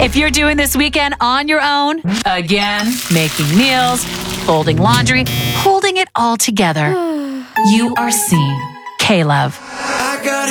If you're doing this weekend on your own, again, making meals, folding laundry, holding it all together, you are seen. K-Love. I got